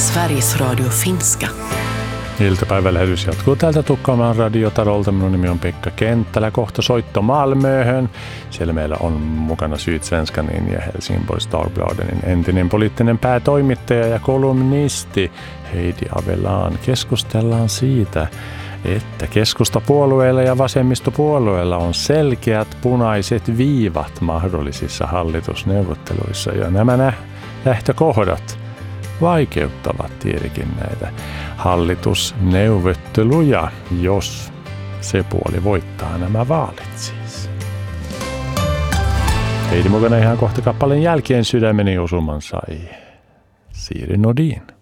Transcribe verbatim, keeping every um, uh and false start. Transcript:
Sveriges Radio Finska. Iltapäivälähetys jatkuu täältä Tukholman radiotarolta. Minun nimi on Pekka Kenttälä. Kohta soitto Malmöhön. Siellä meillä on mukana Sydsvenskanin ja Helsingborgs Dagbladenin entinen poliittinen päätoimittaja ja kolumnisti Heidi Avelaan. Keskustellaan siitä, että keskustapuolueella ja vasemmistopuolueella on selkeät punaiset viivat mahdollisissa hallitusneuvotteluissa. Ja nämä lähtökohdat vaikeuttavat tietenkin näitä hallitusneuvotteluja, jos se puoli voittaa nämä vaalit siis. Heidi mukana ihan kohta kappaleen jälkeen Sydämeni osuman sai Siiri Nordin.